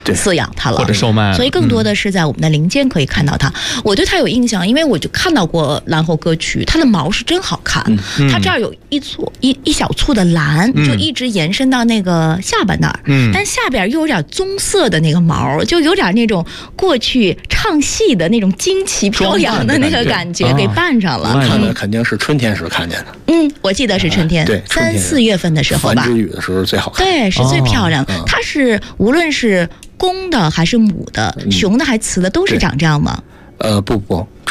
饲养它了， 或者售卖了， 所以更多的是在我们的林间可以看到它。我对它有印象，因为我就看到过蓝喉歌曲，它的毛是真好看。它这儿有一小簇的蓝，就一直延伸到那个下巴那儿。但下边又有点棕色的那个毛，就有点那种过去唱戏的那种旌旗飘扬的那个感觉给扮上了。 看的肯定是春天时看见的。 我记得是春天， 对 ，3、4月份的时候吧。 繁殖羽的时候最好看。 对，是最漂亮。它是无论是公的还是母的，雄的还雌的，都是长这样吗？ 不。